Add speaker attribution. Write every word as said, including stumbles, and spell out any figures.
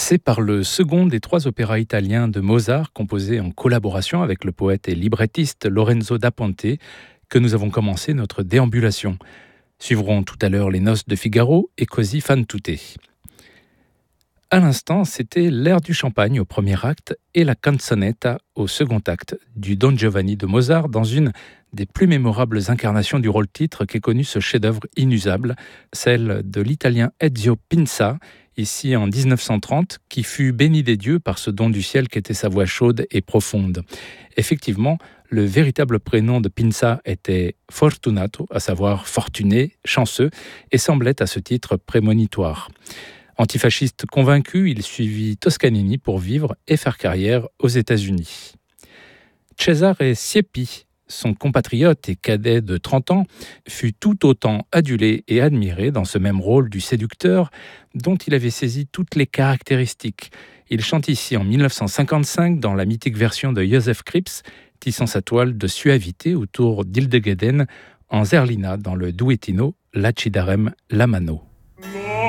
Speaker 1: C'est par le second des trois opéras italiens de Mozart, composés en collaboration avec le poète et librettiste Lorenzo da Ponte, que nous avons commencé notre déambulation. Suivront tout à l'heure les Noces de Figaro et Così fan tutte. À l'instant, c'était l'air du champagne au premier acte et la canzonetta au second acte du Don Giovanni de Mozart, dans une des plus mémorables incarnations du rôle-titre qu'ait connu ce chef-d'œuvre inusable, celle de l'italien Ezio Pinza, ici en dix-neuf cent trente, qui fut béni des dieux par ce don du ciel qu'était sa voix chaude et profonde. Effectivement, le véritable prénom de Pinza était Fortunato, à savoir fortuné, chanceux, et semblait à ce titre prémonitoire. Antifasciste convaincu, il suivit Toscanini pour vivre et faire carrière aux États-Unis. Cesare Siepi, son compatriote et cadet de trente ans, fut tout autant adulé et admiré dans ce même rôle du séducteur dont il avait saisi toutes les caractéristiques. Il chante ici en dix-neuf cent cinquante-cinq dans la mythique version de Joseph Krips, tissant sa toile de suavité autour d'Hildegeden en Zerlina dans le duettino Lacidarem la mano.